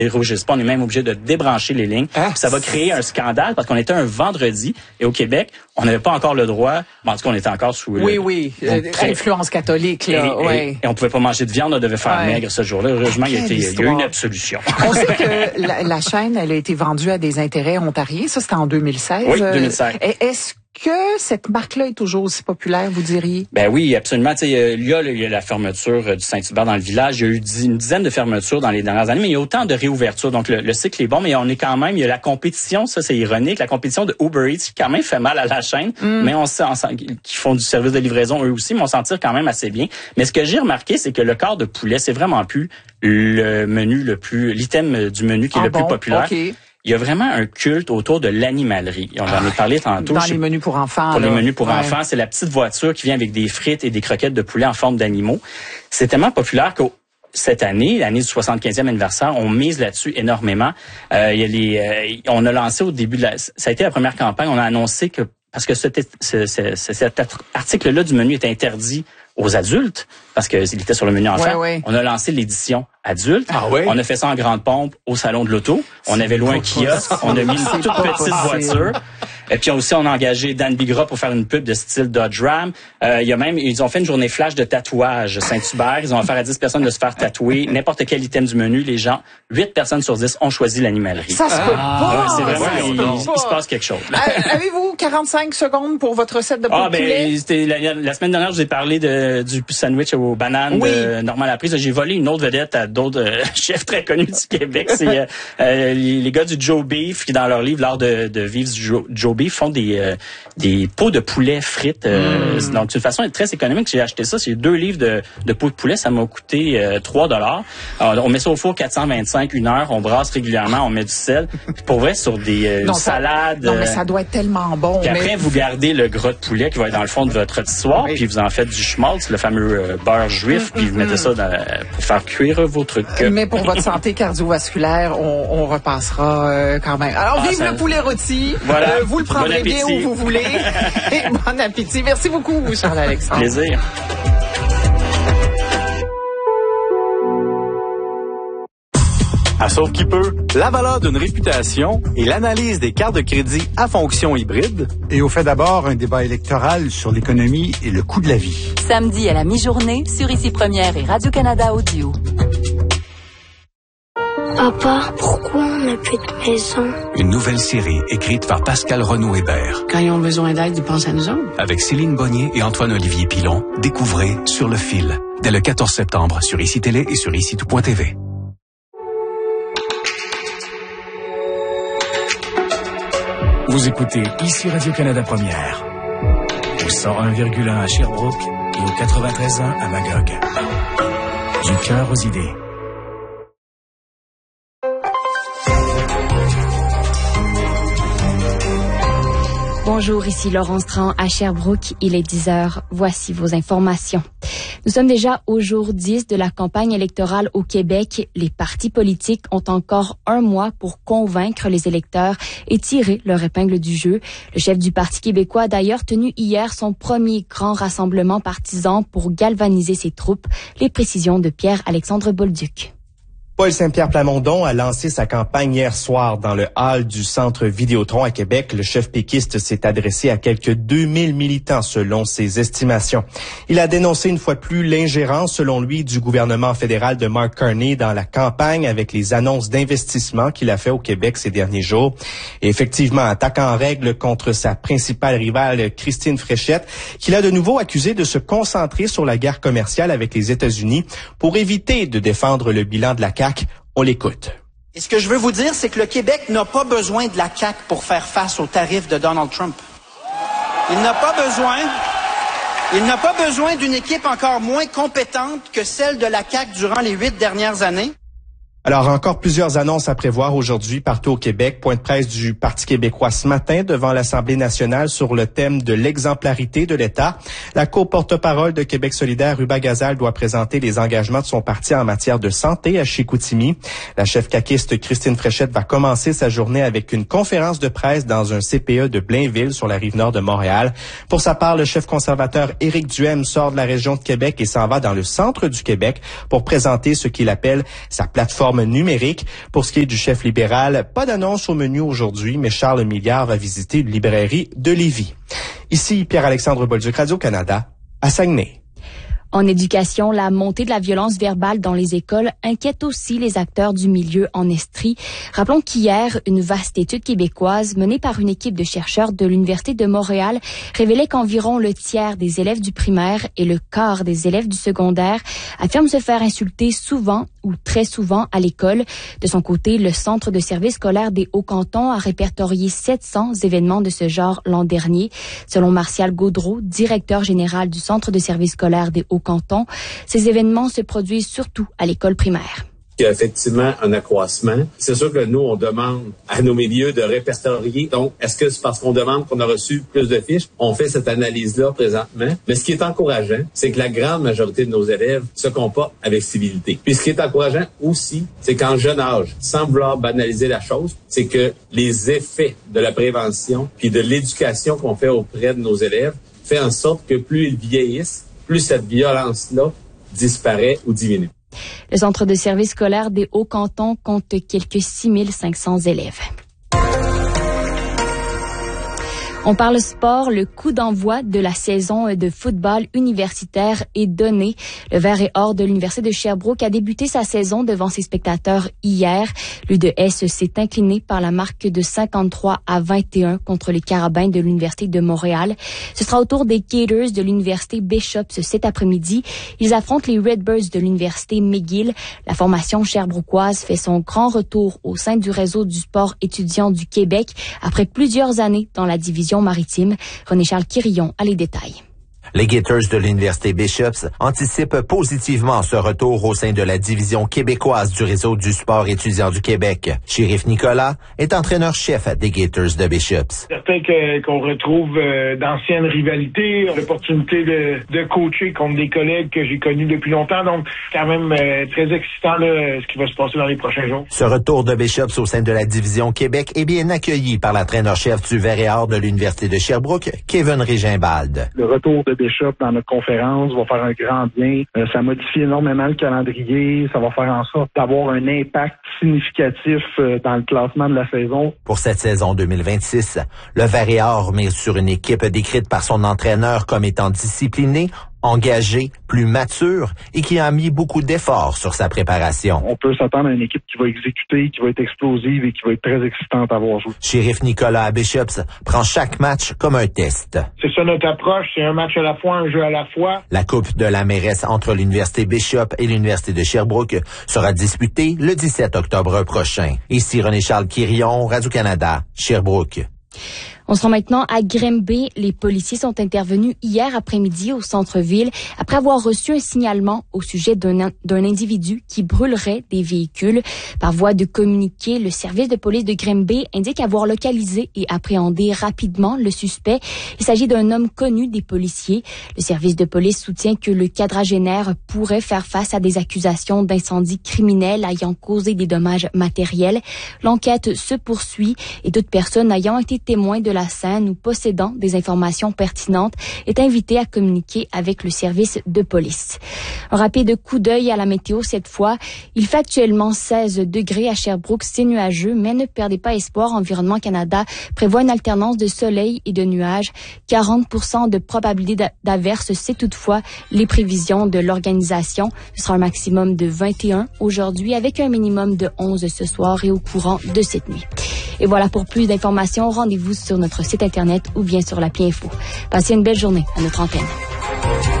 réagissent pas. On est même obligé de débrancher les lignes. Ça va créer un scandale parce qu'on était un vendredi et au Québec, on n'avait pas encore le droit. En tout cas, on était encore sous influence catholique là. Et on pouvait pas manger de viande, on devait faire maigre ce jour-là. Heureusement, il y a eu une absolution. On sait que la chaîne, elle a été vendue à des intérêts ontariens. Ça, c'était en 2016. Oui, 2016. Est-ce que cette marque-là est toujours aussi populaire, vous diriez? Ben oui, absolument. Tu sais, il y a la fermeture du Saint-Hubert dans le village. Il y a eu une dizaine de fermetures dans les dernières années, mais il y a autant de réouvertures. Donc, le cycle est bon, mais on est quand même, il y a la compétition, ça c'est ironique, la compétition de Uber Eats qui quand même fait mal à la chaîne, mais qui font du service de livraison eux aussi, mais on s'en tire quand même assez bien. Mais ce que j'ai remarqué, c'est que le quart de poulet, c'est vraiment plus le menu l'item du menu qui est le plus populaire. Okay. Il y a vraiment un culte autour de l'animalerie. On en a parlé tantôt. Dans les menus pour enfants. Pour les menus pour enfants, c'est la petite voiture qui vient avec des frites et des croquettes de poulet en forme d'animaux. C'est tellement populaire que cette année, l'année du 75e anniversaire, on mise là-dessus énormément. On a lancé au début ça a été la première campagne, on a annoncé que parce que cet article-là du menu est interdit aux adultes, parce qu'il était sur le menu enfant. On a lancé l'édition adulte. On a fait ça en grande pompe au salon de l'auto. On avait loué un kiosque. On a mis une toute petite voiture. Et puis aussi, on a engagé Dan Bigra pour faire une pub de style Dodge Ram. Ils ont fait une journée flash de tatouage Saint-Hubert. Ils ont offert à 10 personnes de se faire tatouer n'importe quel item du menu. Les gens, 8 personnes sur 10 ont choisi l'animalerie. Ça se peut pas! C'est vraiment, il se passe quelque chose. Avez-vous 45 secondes pour votre recette de poulet? La semaine dernière, je vous ai parlé du sandwich aux bananes de Normand Laprise. J'ai volé une autre vedette à d'autres chefs très connus du Québec. C'est les gars du Joe Beef qui, dans leur livre, l'art de vivre du Joe Beef, font des pots de poulet frites. Donc, d'une façon très économique, j'ai acheté ça. C'est 2 livres de pots de poulet. Ça m'a coûté $3. On met ça au four 425, 1 heure. On brasse régulièrement. On met du sel. Puis pour vrai, sur des salades. Non, mais ça doit être tellement bon. Puis après, vous gardez le gras de poulet qui va être dans le fond de votre rôtissoire. Puis vous en faites du schmaltz, le fameux beurre juif. Puis vous mettez ça pour faire cuire vos trucs. Mais pour votre santé cardiovasculaire, on repassera quand même. Alors, vive le poulet rôti. Voilà. Vous le prendrez bien où vous voulez. Et bon appétit. Merci beaucoup, Charles-Alexandre. Plaisir. À Sauve qui peut, la valeur d'une réputation et l'analyse des cartes de crédit à fonction hybride. Et au fait d'abord, un débat électoral sur l'économie et le coût de la vie. Samedi à la mi-journée sur Ici Première et Radio-Canada Audio. Papa, pourquoi on n'a plus de maison? Une nouvelle série écrite par Pascal Renaud-Hébert. Quand ils ont besoin d'aide, ils pensent à nous autres. Avec Céline Bonnier et Antoine-Olivier Pilon, découvrez Sur le fil, dès le 14 septembre sur ICI Télé et sur ICI-tout.tv. Vous écoutez ici Radio-Canada Première, au 101,1 à Sherbrooke et au 93.1 à Magog. Du cœur aux idées. Bonjour, ici Laurence Tran à Sherbrooke. Il est 10h. Voici vos informations. Nous sommes déjà au jour 10 de la campagne électorale au Québec. Les partis politiques ont encore un mois pour convaincre les électeurs et tirer leur épingle du jeu. Le chef du Parti québécois a d'ailleurs tenu hier son premier grand rassemblement partisan pour galvaniser ses troupes. Les précisions de Pierre-Alexandre Bolduc. Paul Saint-Pierre Plamondon a lancé sa campagne hier soir dans le hall du Centre Vidéotron à Québec. Le chef péquiste s'est adressé à quelques 2000 militants selon ses estimations. Il a dénoncé une fois de plus l'ingérence, selon lui, du gouvernement fédéral de Mark Carney dans la campagne avec les annonces d'investissement qu'il a fait au Québec ces derniers jours. Et effectivement, attaquant en règle contre sa principale rivale, Christine Fréchette, qu'il a de nouveau accusé de se concentrer sur la guerre commerciale avec les États-Unis pour éviter de défendre le bilan de la CAQ. On l'écoute. Et ce que je veux vous dire, c'est que le Québec n'a pas besoin de la CAQ pour faire face aux tarifs de Donald Trump. Il n'a pas besoin d'une équipe encore moins compétente que celle de la CAQ durant les 8 dernières années. Alors, encore plusieurs annonces à prévoir aujourd'hui partout au Québec. Point de presse du Parti québécois ce matin devant l'Assemblée nationale sur le thème de l'exemplarité de l'État. La co-porte-parole de Québec solidaire, Ruba Gazal, doit présenter les engagements de son parti en matière de santé à Chicoutimi. La chef caquiste Christine Fréchette va commencer sa journée avec une conférence de presse dans un CPE de Blainville sur la rive nord de Montréal. Pour sa part, le chef conservateur Éric Duhem sort de la région de Québec et s'en va dans le centre du Québec pour présenter ce qu'il appelle sa plateforme plateforme numérique. Pour ce qui est du chef libéral, pas d'annonce au menu aujourd'hui, mais Charles Milliard va visiter une librairie de Lévis. Ici Pierre-Alexandre Bolduc, Radio-Canada, à Saguenay. En éducation, la montée de la violence verbale dans les écoles inquiète aussi les acteurs du milieu en Estrie. Rappelons qu'hier, une vaste étude québécoise menée par une équipe de chercheurs de l'Université de Montréal révélait qu'environ le tiers des élèves du primaire et le quart des élèves du secondaire affirment se faire insulter souvent ou très souvent à l'école. De son côté, le Centre de services scolaires des Hauts-Cantons a répertorié 700 événements de ce genre l'an dernier. Selon Martial Gaudreau, directeur général du Centre de services scolaires des Hauts-Cantons, ces événements se produisent surtout à l'école primaire. Il y a effectivement un accroissement. C'est sûr que nous, on demande à nos milieux de répertorier. Donc, est-ce que c'est parce qu'on demande qu'on a reçu plus de fiches? On fait cette analyse-là présentement. Mais ce qui est encourageant, c'est que la grande majorité de nos élèves se comportent avec civilité. Puis ce qui est encourageant aussi, c'est qu'en jeune âge, sans vouloir banaliser la chose, c'est que les effets de la prévention puis de l'éducation qu'on fait auprès de nos élèves fait en sorte que plus ils vieillissent, plus cette violence-là disparaît ou diminue. Le Centre de services scolaires des Hauts-Cantons compte quelques 6500 élèves. On parle sport. Le coup d'envoi de la saison de football universitaire est donné. Le Vert et Or de l'Université de Sherbrooke a débuté sa saison devant ses spectateurs hier. L'UDS s'est incliné par la marque de 53-21 contre les Carabins de l'Université de Montréal. Ce sera au tour des Gators de l'Université Bishops cet après-midi. Ils affrontent les Redbirds de l'Université McGill. La formation sherbrookoise fait son grand retour au sein du réseau du sport étudiant du Québec après plusieurs années dans la division maritime. René-Charles Quirillon a les détails. Les Gators de l'Université Bishops anticipent positivement ce retour au sein de la division québécoise du réseau du sport étudiant du Québec. Shérif Nicolas est entraîneur-chef des Gators de Bishops. Certain qu'on retrouve d'anciennes rivalités, l'opportunité de coacher contre des collègues que j'ai connus depuis longtemps. Donc, c'est quand même très excitant là, ce qui va se passer dans les prochains jours. Ce retour de Bishops au sein de la division Québec est bien accueilli par l'entraîneur-chef du Vert et Or de l'Université de Sherbrooke, Kevin Régimbald. Le retour de Bishop dans notre conférence va faire un grand bien. Ça modifie énormément le calendrier. Ça va faire en sorte d'avoir un impact significatif dans le classement de la saison. Pour cette saison 2026, le Vert et Or mise sur une équipe décrite par son entraîneur comme étant disciplinée, engagée, plus mature et qui a mis beaucoup d'efforts sur sa préparation. On peut s'attendre à une équipe qui va exécuter, qui va être explosive et qui va être très excitante à voir jouer. Shérif Nicolas à Bishops prend chaque match comme un test. C'est ça notre approche, c'est un match à la fois, un jeu à la fois. La Coupe de la mairesse entre l'Université Bishop et l'Université de Sherbrooke sera disputée le 17 octobre prochain. Ici René-Charles Quirillon, Radio-Canada, Sherbrooke. On se rend maintenant à Grimby. Les policiers sont intervenus hier après-midi au centre-ville après avoir reçu un signalement au sujet d'un individu qui brûlerait des véhicules. Par voie de communiqué, le service de police de Grimby indique avoir localisé et appréhendé rapidement le suspect. Il s'agit d'un homme connu des policiers. Le service de police soutient que le quadragénaire pourrait faire face à des accusations d'incendie criminel ayant causé des dommages matériels. L'enquête se poursuit et toute personne ayant été témoin de la scène ou possédant des informations pertinentes est invité à communiquer avec le service de police. Un rapide coup d'œil à la météo cette fois. Il fait actuellement 16 degrés à Sherbrooke, c'est nuageux, mais ne perdez pas espoir. Environnement Canada prévoit une alternance de soleil et de nuages. 40% de probabilité d'averse, c'est toutefois les prévisions de l'organisation. Ce sera un maximum de 21 aujourd'hui avec un minimum de 11 ce soir et au courant de cette nuit. Et voilà, pour plus d'informations, rendez-vous sur notre site Internet ou bien sur l'appli Info. Passez une belle journée à notre antenne.